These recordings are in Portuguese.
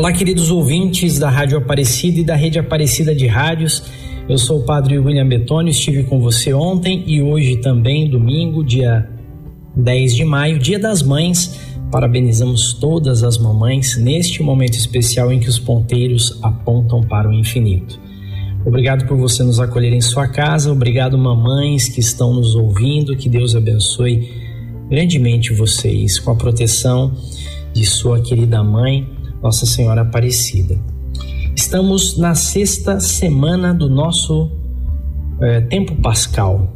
Olá, queridos ouvintes da Rádio Aparecida e da Rede Aparecida de Rádios. Eu sou o Padre William Bettoni, estive com você ontem e hoje também, domingo, dia 10 de maio, Dia das Mães. Parabenizamos todas as mamães neste momento especial em que os ponteiros apontam para o infinito. Obrigado por você nos acolher em sua casa, obrigado mamães que estão nos ouvindo, que Deus abençoe grandemente vocês com a proteção de sua querida mãe, Nossa Senhora Aparecida. Estamos na 6ª semana do nosso tempo pascal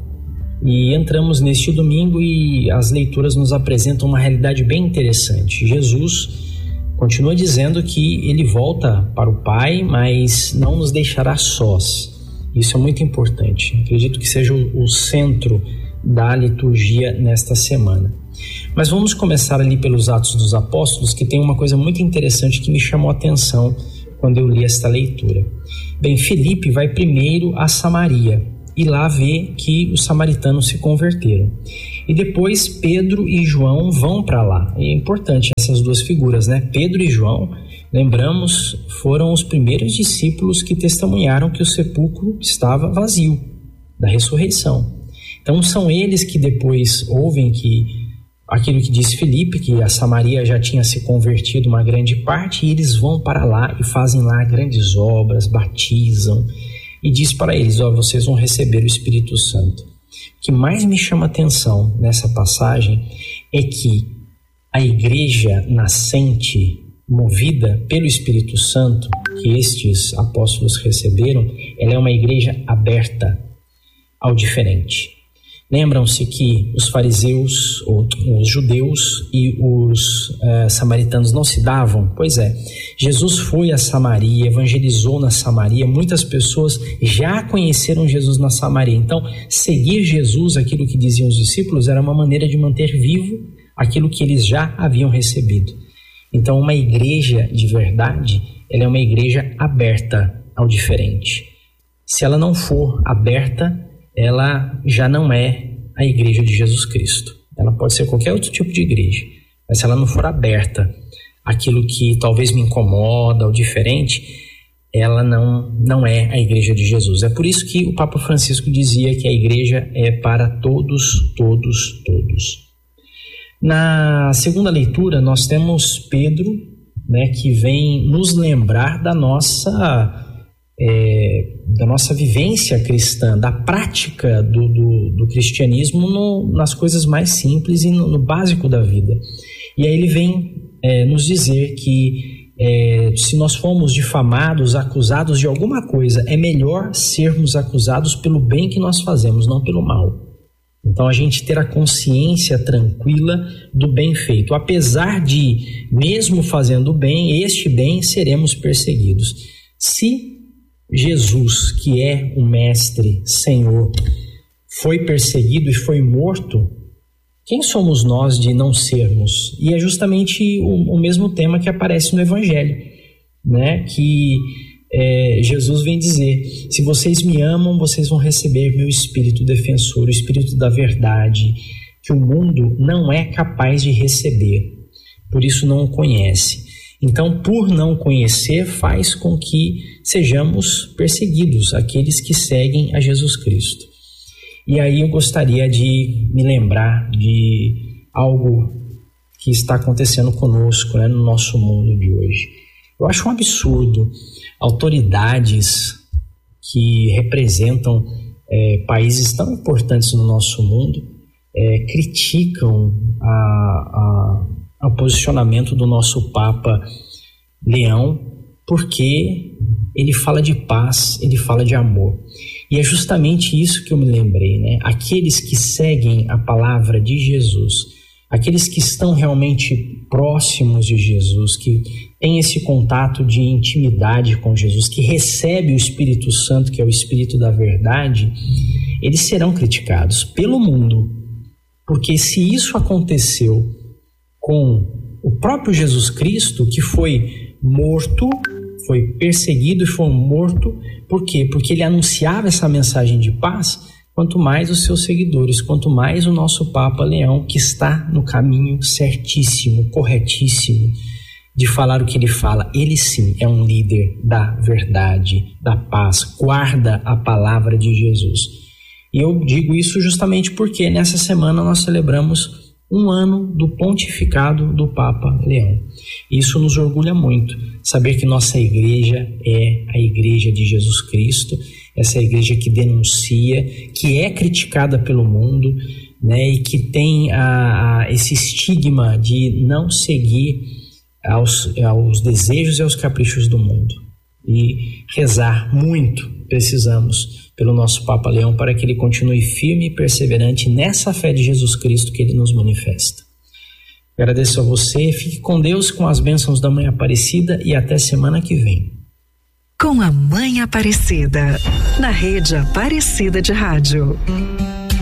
e entramos neste domingo e as leituras nos apresentam uma realidade bem interessante. Jesus continua dizendo que ele volta para o Pai, mas não nos deixará sós. Isso é muito importante. Acredito que seja o centro da liturgia nesta semana. Mas vamos começar ali pelos Atos dos Apóstolos, que tem uma coisa muito interessante que me chamou a atenção quando eu li esta leitura. Bem, Filipe vai primeiro a Samaria e lá vê que os samaritanos se converteram. E depois Pedro e João vão para lá. É importante essas duas figuras, né? Pedro e João, lembramos, foram os primeiros discípulos que testemunharam que o sepulcro estava vazio, da ressurreição. Então são eles que depois ouvem que aquilo que disse Filipe, que a Samaria já tinha se convertido uma grande parte, e eles vão para lá e fazem lá grandes obras, batizam, e diz para eles, vocês vão receber o Espírito Santo. O que mais me chama atenção nessa passagem é que a igreja nascente, movida pelo Espírito Santo, que estes apóstolos receberam, ela é uma igreja aberta ao diferente. Lembram-se que os fariseus, ou os judeus e os samaritanos não se davam? Pois é, Jesus foi a Samaria, evangelizou na Samaria, muitas pessoas já conheceram Jesus na Samaria. Então, seguir Jesus, aquilo que diziam os discípulos, era uma maneira de manter vivo aquilo que eles já haviam recebido. Então, uma igreja de verdade, ela é uma igreja aberta ao diferente. Se ela não for aberta, ela já não é a igreja de Jesus Cristo. Ela pode ser qualquer outro tipo de igreja, mas se ela não for aberta àquilo que talvez me incomoda ou diferente, ela não é a igreja de Jesus. É por isso que o Papa Francisco dizia que a igreja é para todos, todos, todos. Na segunda leitura nós temos Pedro, que vem nos lembrar da nossa vivência cristã, da prática do cristianismo nas coisas mais simples e no básico da vida. E aí ele vem nos dizer que se nós formos difamados, acusados de alguma coisa, é melhor sermos acusados pelo bem que nós fazemos, não pelo mal. Então a gente ter a consciência tranquila do bem feito. Apesar de, mesmo fazendo bem, este bem seremos perseguidos. Se Jesus, que é o Mestre, Senhor, foi perseguido e foi morto, quem somos nós de não sermos? E é justamente o mesmo tema que aparece no Evangelho, que Jesus vem dizer, se vocês me amam, vocês vão receber meu Espírito defensor, o Espírito da verdade, que o mundo não é capaz de receber, por isso não o conhece. Então, por não conhecer, faz com que sejamos perseguidos, aqueles que seguem a Jesus Cristo. E aí eu gostaria de me lembrar de algo que está acontecendo conosco, no nosso mundo de hoje. Eu acho um absurdo autoridades que representam países tão importantes no nosso mundo criticam ao posicionamento do nosso Papa Leão, porque ele fala de paz, ele fala de amor. E é justamente isso que eu me lembrei, Aqueles que seguem a palavra de Jesus, aqueles que estão realmente próximos de Jesus, que têm esse contato de intimidade com Jesus, que recebe o Espírito Santo, que é o Espírito da verdade, eles serão criticados pelo mundo. Porque se isso aconteceu com o próprio Jesus Cristo, que foi morto, foi perseguido e foi morto, por quê? Porque ele anunciava essa mensagem de paz, quanto mais os seus seguidores, quanto mais o nosso Papa Leão, que está no caminho certíssimo, corretíssimo, de falar o que ele fala. Ele sim é um líder da verdade, da paz, guarda a palavra de Jesus. E eu digo isso justamente porque nessa semana nós celebramos um ano do pontificado do Papa Leão. Isso nos orgulha muito, saber que nossa igreja é a igreja de Jesus Cristo, essa igreja que denuncia, que é criticada pelo mundo, né, e que tem esse estigma de não seguir aos desejos e aos caprichos do mundo. E rezar muito precisamos pelo nosso Papa Leão para que ele continue firme e perseverante nessa fé de Jesus Cristo que ele nos manifesta. Agradeço a você, fique com Deus, com as bênçãos da Mãe Aparecida e até semana que vem. Com a Mãe Aparecida, na Rede Aparecida de Rádio.